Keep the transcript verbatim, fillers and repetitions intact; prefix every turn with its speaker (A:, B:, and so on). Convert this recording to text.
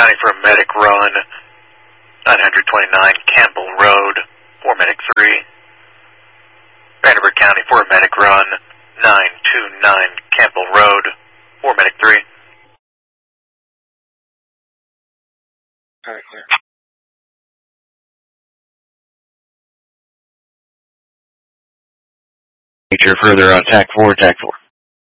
A: County for a medic run. nine twenty-nine Campbell Road, for medic three. Vanderburgh County for a medic run. nine twenty-nine Campbell Road, for medic three.
B: Alright, clear.
C: Nature further on TAC four, TAC four.